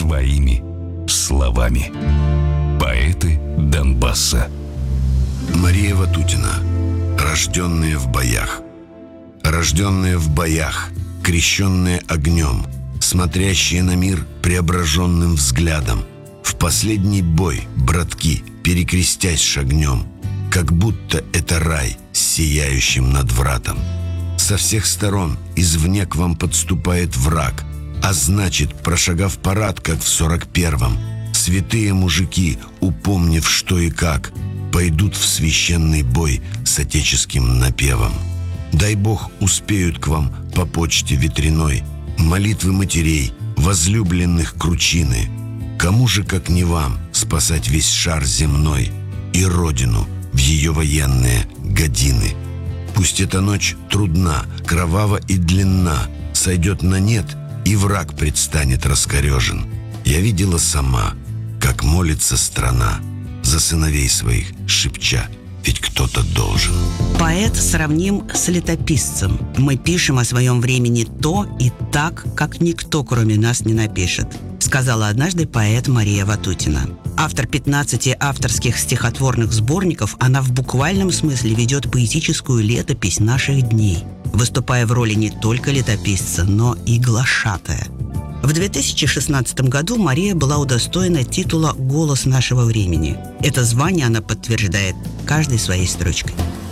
своими словами. Поэты Донбасса. Мария Ватутина. Рожденные в боях. Рожденные в боях, крещенные огнем, смотрящие на мир преображенным взглядом. В последний бой, братки, перекрестясь шагнем, как будто это рай с сияющим надвратом. Со всех сторон извне к вам подступает враг, а значит, прошагав парад, как в 41-м, святые мужики, упомнив что и как, пойдут в священный бой с отеческим напевом. Дай Бог успеют к вам по почте ветряной молитвы матерей, возлюбленных кручины. Кому же, как не вам, спасать весь шар земной и родину в ее военные годины? Пусть эта ночь трудна, кровава и длинна, сойдет на нет, и враг предстанет раскорежен. Я видела сама, как молится страна за сыновей своих, шепча: ведь кто-то должен. Поэт сравним с летописцем. Мы пишем о своем времени то и так, как никто, кроме нас, не напишет, сказала однажды поэт Мария Ватутина. Автор 15 авторских стихотворных сборников, она в буквальном смысле ведет поэтическую летопись наших дней, выступая в роли не только летописца, но и глашатая. В 2016 году Мария была удостоена титула «Голос нашего времени». Это звание она подтверждает каждой своей строчкой.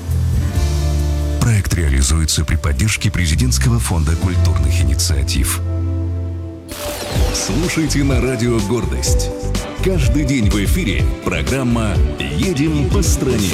Проект реализуется при поддержке Президентского фонда культурных инициатив. Слушайте на радио «Гордость». Каждый день в эфире программа «Едем по стране».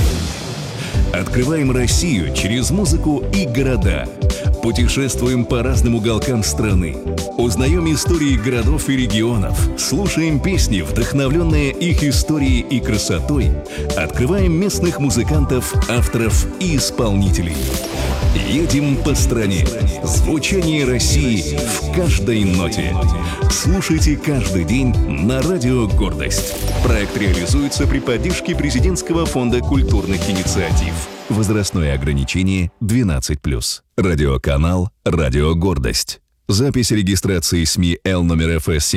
Открываем Россию через музыку и города. Путешествуем по разным уголкам страны. Узнаем истории городов и регионов. Слушаем песни, вдохновленные их историей и красотой. Открываем местных музыкантов, авторов и исполнителей. Едем по стране. Звучание России в каждой ноте. Слушайте каждый день на радио «Гордость». Проект реализуется при поддержке Президентского фонда культурных инициатив. Возрастное ограничение 12+. Радиоканал «Радио Гордость». Запись регистрации СМИ Л номер ФС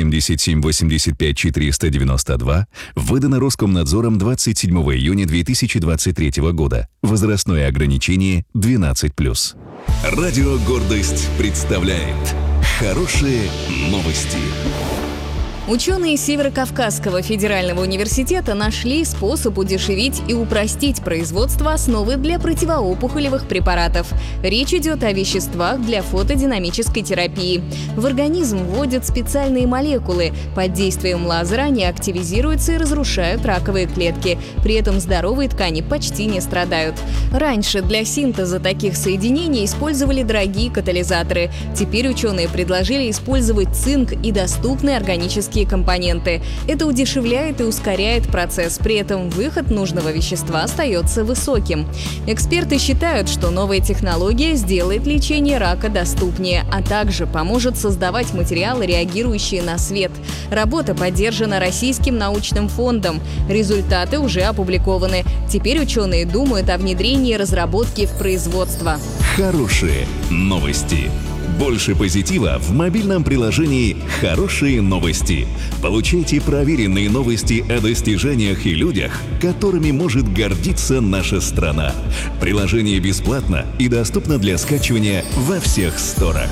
7785492 выдана Роскомнадзором 27 июня 2023 года. Возрастное ограничение 12+. Радио «Гордость» представляет хорошие новости. Ученые Северо-Кавказского федерального университета нашли способ удешевить и упростить производство основы для противоопухолевых препаратов. Речь идет о веществах для фотодинамической терапии. В организм вводят специальные молекулы. Под действием лазера они активизируются и разрушают раковые клетки. При этом здоровые ткани почти не страдают. Раньше для синтеза таких соединений использовали дорогие катализаторы. Теперь ученые предложили использовать цинк и доступные органические компоненты. Это удешевляет и ускоряет процесс, при этом выход нужного вещества остается высоким. Эксперты считают, что новая технология сделает лечение рака доступнее, а также поможет создавать материалы, реагирующие на свет. Работа поддержана Российским научным фондом. Результаты уже опубликованы. Теперь ученые думают о внедрении разработки в производство. Хорошие новости. Больше позитива в мобильном приложении «Хорошие новости». Получайте проверенные новости о достижениях и людях, которыми может гордиться наша страна. Приложение бесплатно и доступно для скачивания во всех сторах.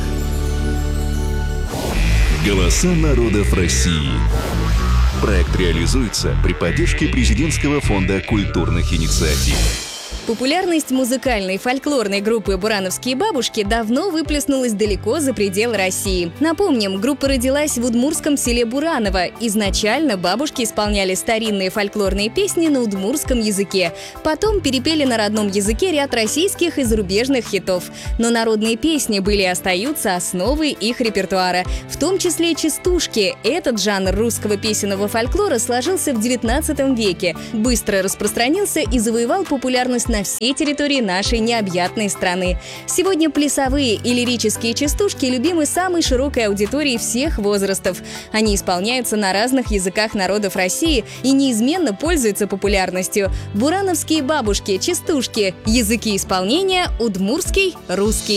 Голоса народов России. Проект реализуется при поддержке Президентского фонда культурных инициатив. Популярность музыкальной фольклорной группы «Бурановские бабушки» давно выплеснулась далеко за пределы России. Напомним, группа родилась в удмуртском селе Бураново. Изначально бабушки исполняли старинные фольклорные песни на удмуртском языке. Потом перепели на родном языке ряд российских и зарубежных хитов. Но народные песни были и остаются основой их репертуара, в том числе частушки. Этот жанр русского песенного фольклора сложился в XIX веке, быстро распространился и завоевал популярность на всей территории нашей необъятной страны. Сегодня плясовые и лирические частушки любимы самой широкой аудиторией всех возрастов. Они исполняются на разных языках народов России и неизменно пользуются популярностью. Бурановские бабушки, частушки. Языки исполнения – удмуртский, русский.